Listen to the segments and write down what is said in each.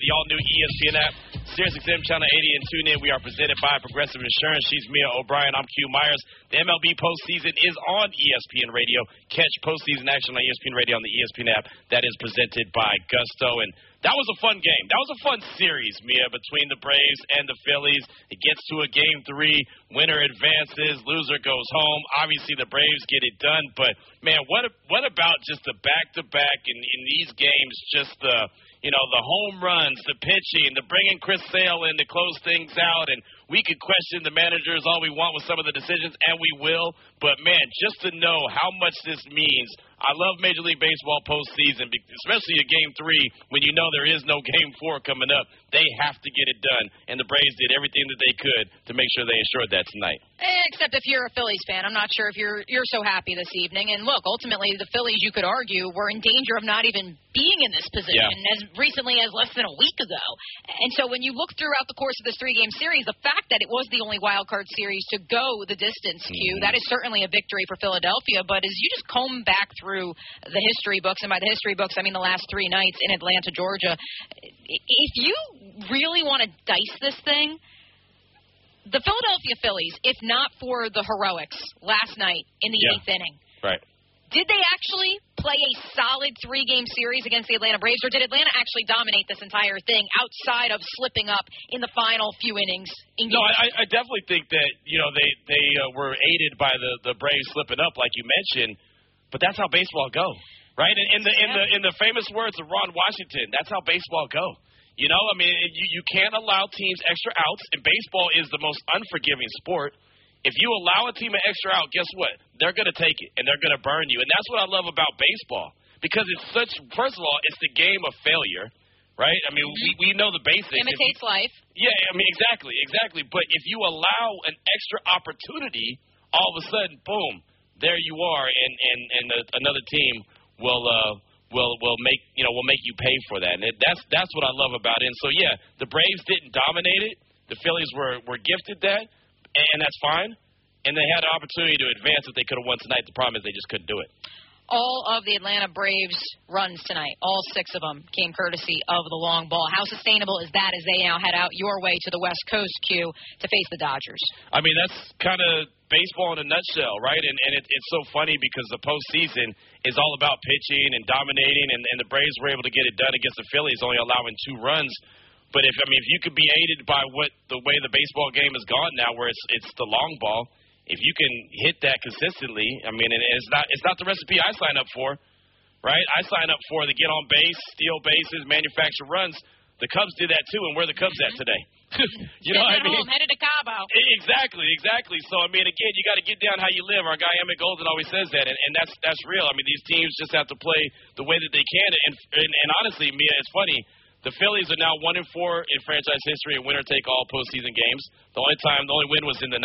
the all-new ESPN app, SiriusXM Channel 80, and tune in. We are presented by Progressive Insurance. She's Mia O'Brien. I'm Q Myers. The MLB postseason is on ESPN Radio. Catch postseason action on ESPN Radio on the ESPN app. That is presented by Gusto. And that was a fun game. That was a fun series, Mia, between the Braves and the Phillies. It gets to a Game 3. Winner advances. Loser goes home. Obviously, the Braves get it done. But, man, what about just the back-to-back in these games, just the home runs, the pitching, the bringing Chris Sale in to close things out, and we could question the managers all we want with some of the decisions, and we will. But, man, just to know how much this means, I love Major League Baseball postseason, especially a Game 3 when you know there is no Game 4 coming up. They have to get it done, and the Braves did everything that they could to make sure they ensured that tonight. Except if you're a Phillies fan, I'm not sure if you're so happy this evening. And, look, ultimately the Phillies, you could argue, were in danger of not even being in this position as recently as less than a week ago. And so when you look throughout the course of this three-game series, the fact that it was the only wild-card series to go the distance, that is certainly a victory for Philadelphia. But as you just comb back through the history books, and by the history books I mean the last three nights in Atlanta, Georgia, if you really want to dice this thing, the Philadelphia Phillies, if not for the heroics last night in the eighth inning, did they actually play a solid three-game series against the Atlanta Braves, or did Atlanta actually dominate this entire thing outside of slipping up in the final few innings? No, I definitely think that they were aided by the Braves slipping up, like you mentioned. But that's how baseball go, right? In the famous words of Ron Washington, that's how baseball go. You know, I mean, you can't allow teams extra outs, and baseball is the most unforgiving sport. If you allow a team an extra out, guess what? They're going to take it, and they're going to burn you. And that's what I love about baseball, because it's first of all, it's the game of failure, right? I mean, we know the basics. Imitates life. Yeah, I mean, exactly. But if you allow an extra opportunity, all of a sudden, boom, there you are, and another team will make you pay for that. And that's what I love about it. And so the Braves didn't dominate it. The Phillies were gifted that, and that's fine. And they had an opportunity to advance that they could have won tonight. The problem is they just couldn't do it. All of the Atlanta Braves runs tonight, all 6 of them, came courtesy of the long ball. How sustainable is that as they now head out your way to the West Coast, Q, to face the Dodgers? I mean, that's kind of baseball in a nutshell, right? And it's so funny because the postseason is all about pitching and dominating, and the Braves were able to get it done against the Phillies, only allowing 2 runs. But if you could be aided by the way the baseball game has gone now, where it's the long ball, if you can hit that consistently, I mean, and it's not the recipe I sign up for, right? I sign up for the get on base, steal bases, manufacture runs. The Cubs did that too, and where are the Cubs at today? You know what I mean? Headed to Cabo. Exactly. So, I mean, again, you got to get down how you live. Our guy Emmett Golden always says that, and that's real. I mean, these teams just have to play the way that they can. And honestly, Mia, it's funny. The Phillies are now 1-4 in franchise history in winner-take-all postseason games. The only win was in the 1980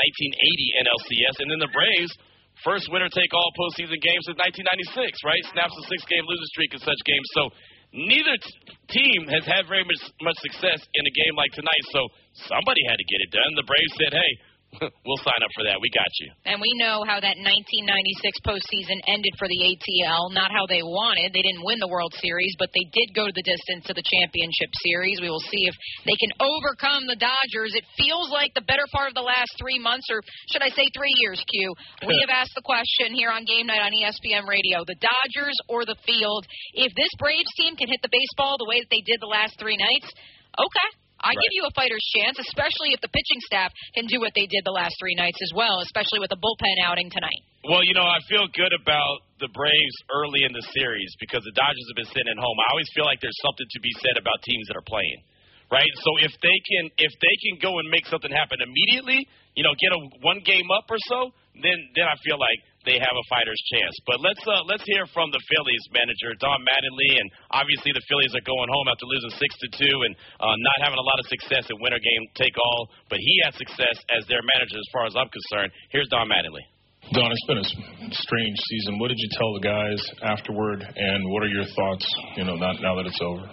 NLCS. And then the Braves, first winner-take-all postseason game since 1996, right? Snaps a 6-game losing streak in such games. So neither team has had very much success in a game like tonight. So somebody had to get it done. The Braves said, hey, we'll sign up for that. We got you. And we know how that 1996 postseason ended for the ATL. Not how they wanted. They didn't win the World Series, but they did go to the distance to the championship series. We will see if they can overcome the Dodgers. It feels like the better part of the last 3 months, or should I say 3 years, Q. We have asked the question here on Game Night on ESPN Radio, the Dodgers or the field. If this Braves team can hit the baseball the way that they did the last 3 nights, okay. I give you a fighter's chance, especially if the pitching staff can do what they did the last 3 nights as well, especially with a bullpen outing tonight. Well, I feel good about the Braves early in the series because the Dodgers have been sitting at home. I always feel like there's something to be said about teams that are playing, right? So if they can go and make something happen immediately, get a 1 game up or so, then I feel like they have a fighter's chance. But let's hear from the Phillies manager, Don Mattingly, and obviously the Phillies are going home after losing 6-2 and not having a lot of success in winner game take all. But he had success as their manager, as far as I'm concerned. Here's Don Mattingly. Don, it's been a strange season. What did you tell the guys afterward, and what are your thoughts? Now that it's over.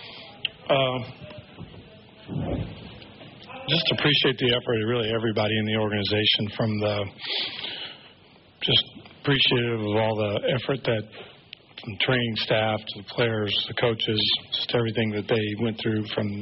Just appreciate the effort of really everybody in the organization, just appreciative of all the effort that from training staff to the players, the coaches, just everything that they went through from